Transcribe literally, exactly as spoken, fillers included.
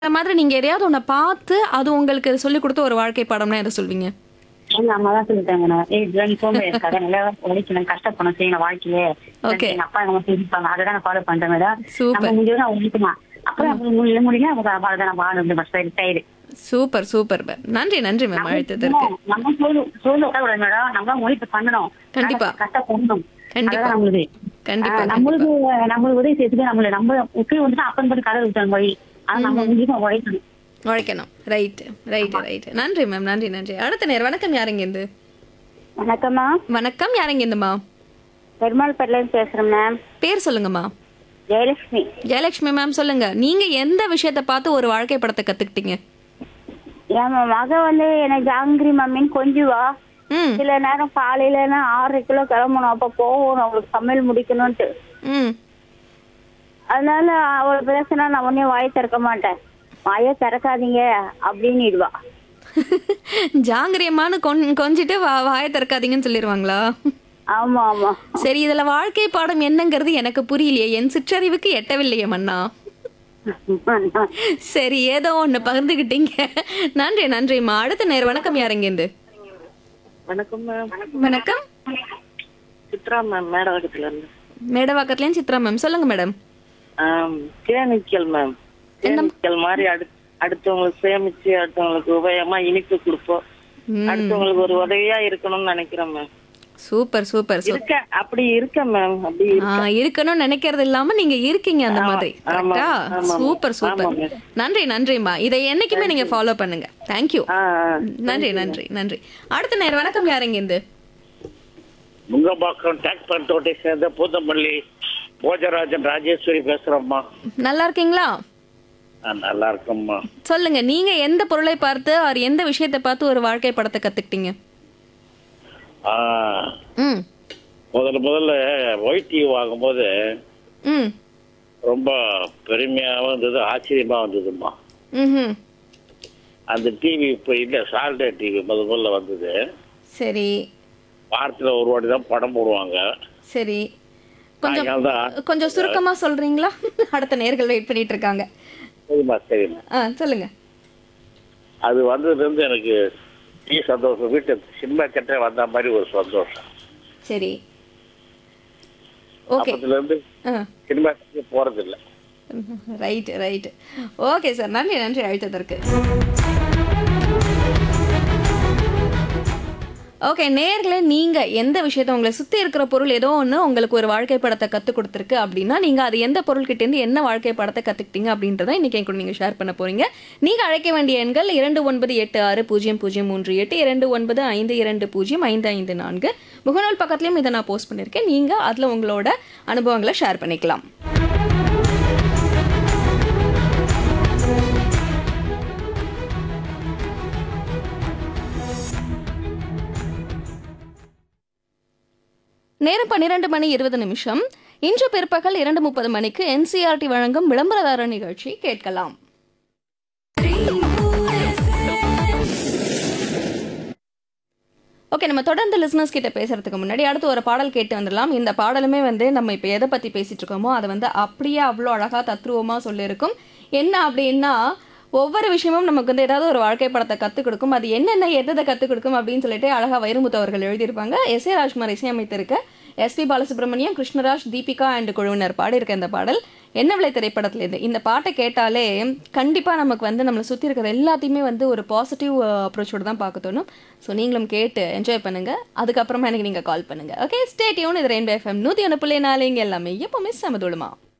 இந்த மாதிரி நீங்க எதையாவது ஒண்ண பார்த்து, அது உங்களுக்கு சொல்லிக் குடுத்த ஒரு வாழ்க்கை பாடம்னா எத சொல்வீங்க? எங்க அம்மா தான் சொல்லிட்டாங்க. நான் ஏய் நீ சோம்பேறி இருக்காத, நல்லா உழைக்கணும், கஷ்டப்படணும், செய்யணும் வாழ்க்கையிலே. ஓகே. எங்க அப்பா எங்க அம்மா சொல்லிருப்பாங்க. அதை தான் நான் ஃபாலோ பண்றேன் மேடம். நம்ம சூப்பர். முடிஞ்சவரை அவங்க உழைக்கணும். அப்புறம் அவங்க முடியல முடியல அவங்க அதை தான் நான் வாழணும் bus side. Super, super ma'am. நன்றி, நன்றி மேம் அழைத்ததற்கு. நம்ம சோறு சோறு உட்கார மேடம். நம்ம உழைப்பு பண்ணணும். கண்டிப்பா. கஷ்டப்படணும். கண்டிப்பா. அதான் நம்மளுது. கண்டிப்பா, ஆஹ் நம்மளுக்கு நம்மளுக்கு உதவி செய்யறதுக்கு நம்மள நம்ம உப்பி வந்து அப்பன் படி கதை விட்டாங்க வழி. ஆனா நம்ம முடிஞ்சு உழைக்கணும். உழைக்கணும். Right, right, right. நன்றி மேம். நன்றி, நன்றி. அடுத்த நேரம் வணக்கம் யாருங்க இருந்து? வணக்கம்மா, வணக்கம் யாருங்க இருந்துமா? பெருமாள் பட்டிலேருந்து பேசுறேன் மேம். பேர் சொல்லுங்கம்மா. ஜெயலட்சுமி. ஜெயலட்சுமி மேம் சொல்லுங்க. நீங்க எந்த விஷயத்தை பார்த்து ஒரு வாழ்க்கை படத்தை கத்துக்கிட்டீங்க? என் மக வந்து எனக்கு ஜாங்கிரி மம்மின்னு கொஞ்சுவா. ம். சில நேரம் காலையிலன்னா ஆறரை கிலோ கிளம்பணும், அப்ப போகணும் அவளுக்கு சமையல் முடிக்கணும்ட்டு. ம். அதனால அவள் பேசினா நான் உடனே வாயை திறக்க மாட்டேன். வாயை திறக்காதீங்க அப்படின்னுடுவா. ஜாங்கிரியம்மான்னு கொன்- கொஞ்சிட்டு வா- வாயை திறக்காதீங்கன்னு சொல்லிடுவாங்களா? ஆமா ஆமா. சரி, இதுல வாழ்க்கை பாடம் என்னங்கிறது எனக்கு புரியலையே. என் சிற்றறிவுக்கு எட்டவில்லையே மன்னா. சரி, ஏதோ ஒண்ணு பகிர்ந்துகிட்டீங்க. நன்றி, நன்றிம்மா. அடுத்த நேரம் வணக்கம் யாருங்க இருந்து? வணக்கம் மேம். வணக்கம். சித்ரா மேம், மேடவாக்கத்துல இருந்து. மேடவாக்கத்துலயும் சித்ரா மேம் சொல்லுங்க மேடம். ஆம், தேனீக்கள் மேம். தேனீக்கள் மாதிரி அடு அடுத்தவங்களுக்கு சேமிச்சு அடுத்தவங்களுக்கு உபயோகமா இனிப்பு கொடுப்போம். அடுத்தவங்களுக்கு ஒரு உதவியா இருக்கணும்னு நினைக்கிறேன் மேம். Super, super. சூ- இருக்க அப்படி இருக்க மேம். அப்படி ஆ, இருக்கணும்னு நினைக்கிறது இல்லாம நீங்க இருக்கீங்க அந்த மாதிரி. ஆமா, கரெக்டா? ஆமா, சூப்பர், சூப்பர். ஆமா, மேம். நன்றி, நன்றிம்மா. இதை என்னைக்குமே நீங்க ஃபாலோ பண்ணுங்க. தேங்க்யூ. ஆ, ஆ. நன்றி, நன்றி, நன்றி. அடுத்த நேரம் வணக்கம் யாருங்க இருந்து? முங்கம்பாக்கம் டிராக்டர் தோட்டை சேர்ந்த பூந்தமல்லி போஜராஜன் ராஜேஸ்வரி பேசுறோம்மா. நல்லா இருக்கீங்களா? ஆ, நல்லா இருக்கோம்மா. சொல்லுங்க, நீங்க எந்த பொருளை பார்த்து அவர் எந்த விஷயத்தை பார்த்து ஒரு வாழ்க்கை படத்தை கத்துக்கிட்டீங்க? ஆ, ம். முதல்ல முதல்ல ஒயிட் டிவி வாங்கும்போது ம். ரொம்ப பெருமையாகவும் இருந்தது, ஆச்சரியமா வந்ததும்மா. ம்ஹும். அந்த டிவி இப்போ இல்லை, சால்டே டிவி முதல் முதல்ல வந்தது. சரி, வாரத்தில் ஒரு வாட்டி தான் படம் போடுவாங்க. சரி. கொஞ்சம் சாயங்காலம் தான். கொஞ்சம் சுருக்கமா சொல்றீங்களா? அடுத்த நேர்கள் வெயிட் பண்ணிட்டு இருக்காங்க. சரிம்மா, சரிம்மா. ஆ, சொல்லுங்க. அது வந்ததுலேருந்து எனக்கு டீ சந்தோஷம், வீட்டு சினிமா கட்டே வந்த மாதிரி ஒரு சந்தோஷம். சரி, ஓகே. அப்பத்துலேருந்து ஆ, சினிமா கட்டே போகிறதில்ல. Right, right. ஓகே சார், நன்றி, நன்றி அழைத்ததற்கு. ஓகே, நேர்களே, நீங்க எந்த விஷயத்த உங்களை சுத்தி இருக்கிற பொருள் ஏதோ ஒன்று உங்களுக்கு ஒரு வாழ்க்கை படத்தை கற்றுக் கொடுத்துருக்கு அப்படின்னா, நீங்க அது எந்த பொருள்கிட்டேருந்து என்ன வாழ்க்கை படத்தை கத்துக்கிட்டீங்க அப்படின்றத இன்னைக்கு என் கூட நீங்க ஷேர் பண்ண போறீங்க. நீங்க அழைக்க வேண்டிய எண்கள் இரண்டு ஒன்பது எட்டு ஆறு பூஜ்ஜியம் பூஜ்ஜியம் மூன்று எட்டு இரண்டு ஒன்பது ஐந்து இரண்டு பூஜ்ஜியம் ஐந்து ஐந்து நான்கு. முகநூல் பக்கத்துலயும் இதை நான் போஸ்ட் பண்ணியிருக்கேன். நீங்க அதுல உங்களோட அனுபவங்களை ஷேர் பண்ணிக்கலாம். நேரம் பன்னிரண்டு மணி இருபது நிமிஷம். இன்று பிற்பகல் இரண்டு முப்பது மணிக்கு என்சிஆர்டி வழங்கும் விளம்பரதார நிகழ்ச்சி கேட்கலாம். ஓகே, நம்ம தொடர்ந்து லிசனர்ஸ் கிட்ட பேசுறதுக்கு முன்னாடி அடுத்து ஒரு பாடல் கேட்டு வந்துடலாம். இந்த பாடலுமே வந்து நம்ம இப்போ எதை பற்றி பேசிட்டு இருக்கோமோ அதை வந்து அப்படியே அவ்வளோ அழகாக தத்ரூபமாக சொல்லியிருக்கும். என்ன அப்படின்னா, ஒவ்வொரு விஷயமும் நமக்கு வந்து ஏதாவது ஒரு வாழ்க்கை படத்தை கற்றுக் கொடுக்கும். அது என்னென்ன எதை கற்றுக் கொடுக்கும் அப்படின்னு சொல்லிட்டு அழகாக வைரமுத்து அவர்கள் எழுதியிருப்பாங்க. S A Rajkumar இசையமைத்திருக்க, S B Balasubramaniam, Krishnaraj, Deepika and குழுவினர் பாடியிருக்க இந்த பாடல் என்ன விலை திரைப்படத்துலேருந்து. இந்த பாட்டை கேட்டாலே கண்டிப்பாக நமக்கு வந்து நம்மளை சுற்றி இருக்கிற எல்லாத்தையுமே வந்து ஒரு பாசிட்டிவ் அப்ரோச்சோடு தான் பார்க்க தோணும். ஸோ நீங்களும் கேட்டு என்ஜாய் பண்ணுங்கள். அதுக்கப்புறமா எனக்கு நீங்கள் கால் பண்ணுங்கள். Okay, stay tune. இது ரெயின்போ எஃப்எம் நூற்றி ஒன்று புள்ளி நாலு. இங்கே எல்லாமே எப்போவுமே சமதுளமா.